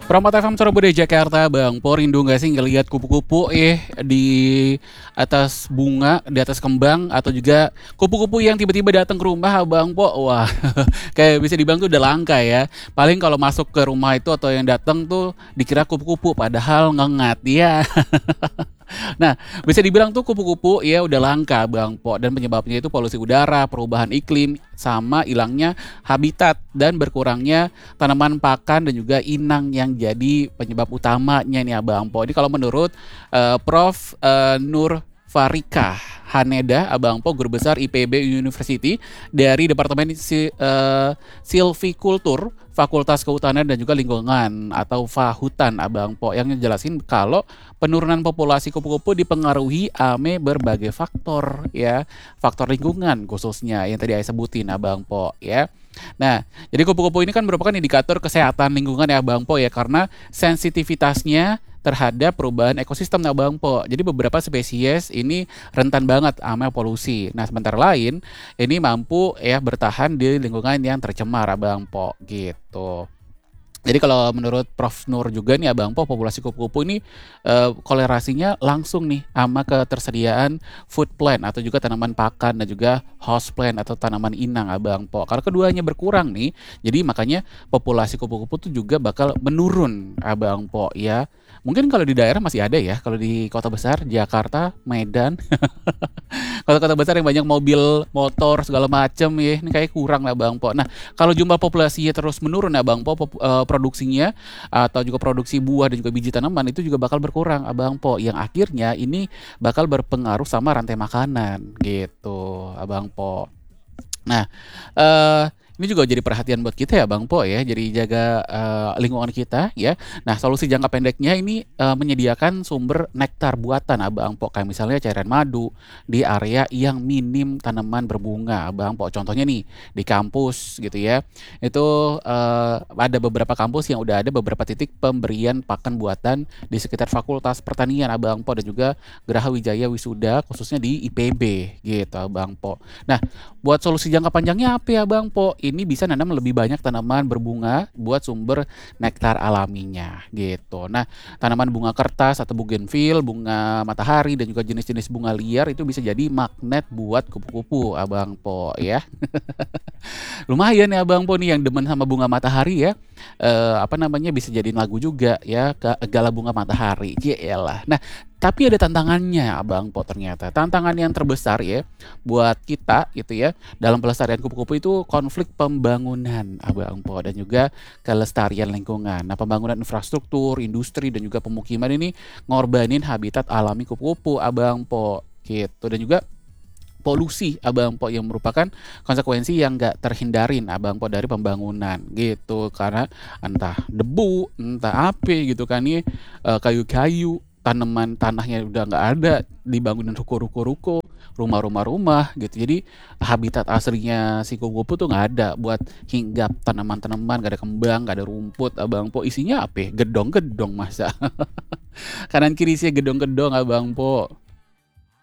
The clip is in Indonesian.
Promote FM Surabaya Jakarta, Bang Po, rindu nggak sih ngelihat kupu-kupu di atas bunga, di atas kembang, atau juga kupu-kupu yang tiba-tiba datang ke rumah Bang Po? Wah, kayak bisa dibilang tuh udah langka ya. Paling kalau masuk ke rumah itu atau yang datang tuh dikira kupu-kupu, padahal ngengat ya. Nah, bisa dibilang tuh kupu-kupu ya udah langka Bang Po, dan penyebabnya itu polusi udara, perubahan iklim, sama hilangnya habitat dan berkurangnya tanaman pakan dan juga inang yang jadi penyebab utamanya nih Abang Po. Ini kalau menurut Prof. Nur Farika Haneda Abang Po, guru besar IPB University dari Departemen Silvikultur, Fakultas Kehutanan dan juga Lingkungan atau Fahutan Abang Po, yang ngejelasin kalau penurunan populasi kupu-kupu dipengaruhi ame berbagai faktor ya, faktor lingkungan khususnya yang tadi saya sebutin Abang Po ya. Nah, jadi kupu-kupu ini kan merupakan indikator kesehatan lingkungan ya Bang Po ya, karena sensitivitasnya terhadap perubahan ekosistem ya Bang Po. Jadi beberapa spesies ini rentan banget sama polusi. Nah, sementara lain ini mampu ya bertahan di lingkungan yang tercemar Abang Po gitu. Jadi kalau menurut Prof. Nur juga nih Abang Po, populasi kupu-kupu ini kolerasinya langsung nih sama ketersediaan food plant atau juga tanaman pakan dan juga house plant atau tanaman inang Abang Po. Kalau keduanya berkurang nih, jadi makanya populasi kupu-kupu tuh juga bakal menurun Abang Po ya. Mungkin kalau di daerah masih ada ya, kalau di kota besar Jakarta, Medan, kota-kota besar yang banyak mobil, motor segala macam ya, ini kayak kurang lah Bang Po. Nah, kalau jumlah populasinya terus menurun ya Bang Po, produksinya atau juga produksi buah dan juga biji tanaman itu juga bakal berkurang Abang Po, yang akhirnya ini bakal berpengaruh sama rantai makanan gitu Abang Po. Nah, ini juga jadi perhatian buat kita ya Bang Po ya, jadi jaga lingkungan kita ya. Nah, solusi jangka pendeknya ini menyediakan sumber nektar buatan Abang Po, kayak misalnya cairan madu di area yang minim tanaman berbunga Abang Po. Contohnya nih di kampus gitu ya, itu ada beberapa kampus yang udah ada beberapa titik pemberian pakan buatan di sekitar Fakultas Pertanian Abang Po, dan juga Geraha Wijaya Wisuda khususnya di IPB gitu Abang Po. Nah, buat solusi jangka panjangnya apa ya Bang Po? Ini bisa nanam lebih banyak tanaman berbunga buat sumber nektar alaminya gitu. Nah, tanaman bunga kertas atau bougainville, bunga matahari dan juga jenis-jenis bunga liar itu bisa jadi magnet buat kupu-kupu Abang Po ya. Lumayan ya Abang Po nih yang demen sama bunga matahari ya. Apa namanya, bisa jadiin lagu juga ya, Gala Bunga Matahari. Yaelah. Nah, tapi ada tantangannya Abang Po ternyata. Tantangan yang terbesar ya buat kita gitu ya dalam pelestarian kupu-kupu itu konflik pembangunan Abang Po dan juga kelestarian lingkungan. Nah, pembangunan infrastruktur, industri dan juga pemukiman ini ngorbanin habitat alami kupu-kupu Abang Po gitu, dan juga polusi Abang Po yang merupakan konsekuensi yang nggak terhindarin Abang Po dari pembangunan gitu, karena entah debu, entah apa gitu kan ya, kayu-kayu, tanaman tanahnya udah nggak ada, dibangunin ruko-ruko, rumah-rumah gitu. Jadi habitat aslinya si kupu-kupu tuh nggak ada buat hinggap tanaman-tanaman, nggak ada kembang, nggak ada rumput Abang Po. Isinya apa? Gedong-gedong masa. Kanan kiri sih gedong-gedong Abang Po.